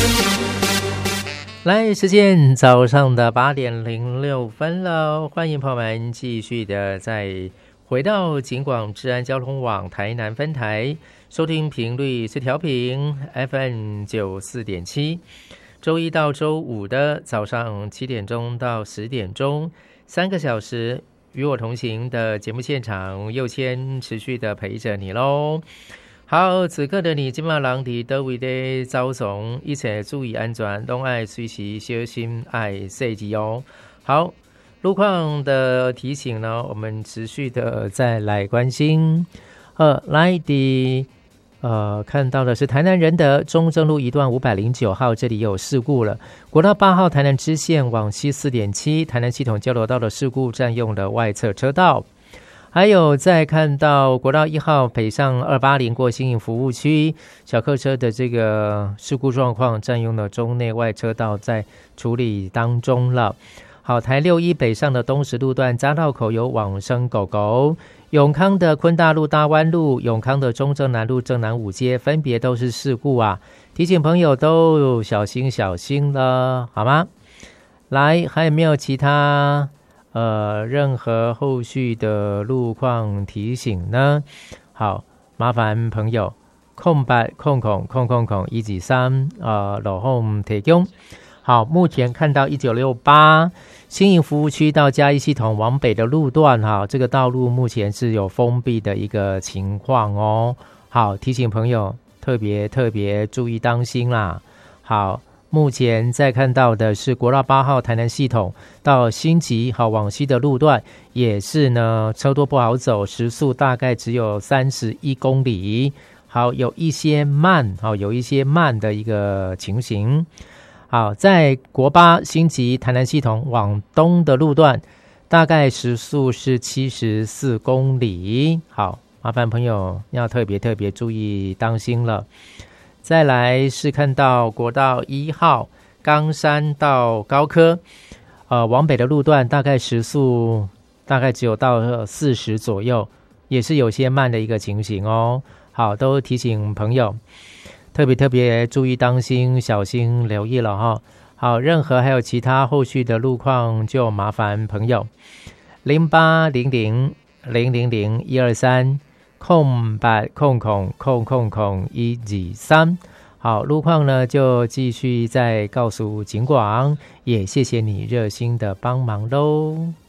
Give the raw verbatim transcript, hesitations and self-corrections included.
来，时间早上的八点零六分了，欢迎朋友们继续的再回到警广治安交通网台南分台，收听频率是调频 F M 九四点七，周一到周五的早上七点钟到十点钟，三个小时与我同行的节目现场，佑谦持续的陪着你喽。好，此刻的你今晚人伫倒位的走送，一切注意安全，拢爱随时小心爱细致哦。好，路况的提醒呢，我们持续的再来关心。呃，来的呃，看到的是台南仁德中正路一段五百零九号，这里有事故了。国道八号台南支线往西 四点七， 台南系统交流道的事故占用了外侧车道。还有再看到国道一号北上二八零过新营服务区，小客车的这个事故状况占用了中内外车道，在处理当中了。好，台六一北上的东石路段匝道口有往生狗狗，永康的昆大路大湾路，永康的中正南路正南五街分别都是事故啊，提醒朋友都小心小心了，好吗？来，还有没有其他呃，任何后续的路况提醒呢？好，麻烦朋友空白空空空空空一几三呃，老后提供。好，目前看到一九六八新营服务区到嘉义系统往北的路段，哈，这个道路目前是有封闭的一个情况哦。好，提醒朋友特别特别注意当心啦。好。目前在看到的是国道八号台南系统到新集好往西的路段，也是呢车多不好走，时速大概只有三十一公里，好有一些慢，好有一些慢的一个情形。好，在国八新集台南系统往东的路段，大概时速是七十四公里。好，麻烦朋友要特别特别注意当心了。再来是看到国道一号冈山到高科，呃，往北的路段大概时速大概只有到四十左右，也是有些慢的一个情形哦。好，都提醒朋友特别特别注意当心，小心留意了哈。好，任何还有其他后续的路况，就麻烦朋友零八零零零零零一二三。空白空空空空空一二三，好，路况呢就继续再告诉警广，也谢谢你热心的帮忙喽。